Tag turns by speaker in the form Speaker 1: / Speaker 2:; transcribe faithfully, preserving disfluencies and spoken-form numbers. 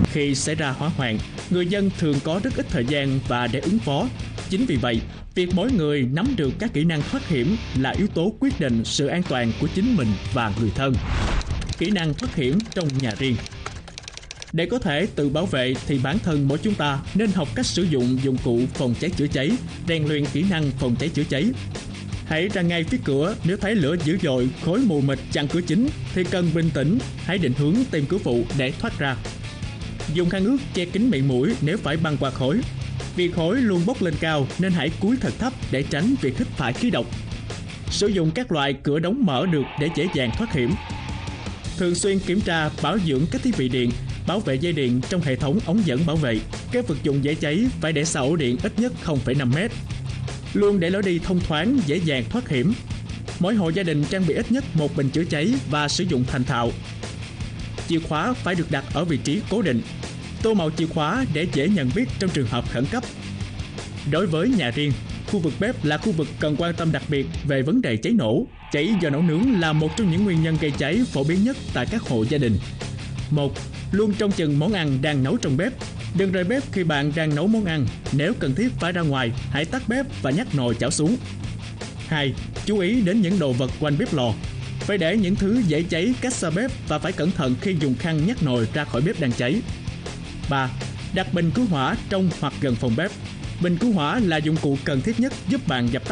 Speaker 1: khi xảy ra hỏa hoạn, người dân thường có rất ít thời gian và để ứng phó. Chính vì vậy, việc mỗi người nắm được các kỹ năng thoát hiểm là yếu tố quyết định sự an toàn của chính mình và người thân. Kỹ năng thoát hiểm trong nhà riêng. Để có thể tự bảo vệ thì bản thân mỗi chúng ta nên học cách sử dụng dụng cụ phòng cháy chữa cháy, rèn luyện kỹ năng phòng cháy chữa cháy. Hãy ra ngay phía cửa, nếu thấy lửa dữ dội, khói mù mịt chặn cửa chính thì cần bình tĩnh, hãy định hướng tìm cửa phụ để thoát ra. Dùng khăn ướt che kín miệng mũi nếu phải băng qua khói. Vì khói luôn bốc lên cao nên hãy cúi thật thấp để tránh việc hít phải khí độc. Sử dụng các loại cửa đóng mở được để dễ dàng thoát hiểm. Thường xuyên kiểm tra bảo dưỡng các thiết bị điện, bảo vệ dây điện trong hệ thống ống dẫn bảo vệ. Các vật dụng dễ cháy phải để xa ổ điện ít nhất không phẩy năm mét. Luôn để lối đi thông thoáng, dễ dàng thoát hiểm. Mỗi hộ gia đình trang bị ít nhất một bình chữa cháy và sử dụng thành thạo. Chìa khóa phải được đặt ở vị trí cố định. Tô màu chìa khóa để dễ nhận biết trong trường hợp khẩn cấp. Đối với nhà riêng, khu vực bếp là khu vực cần quan tâm đặc biệt về vấn đề cháy nổ. Cháy do nấu nướng là một trong những nguyên nhân gây cháy phổ biến nhất tại các hộ gia đình. một. Luôn trông chừng món ăn đang nấu trong bếp. Đừng rời bếp khi bạn đang nấu món ăn. Nếu cần thiết phải ra ngoài, hãy tắt bếp và nhắc nồi chảo xuống. hai. Chú ý đến những đồ vật quanh bếp lò. Phải để những thứ dễ cháy cách xa bếp và phải cẩn thận khi dùng khăn nhắc nồi ra khỏi bếp đang cháy. ba. Đặt bình cứu hỏa trong hoặc gần phòng bếp. Bình cứu hỏa là dụng cụ cần thiết nhất giúp bạn dập tắt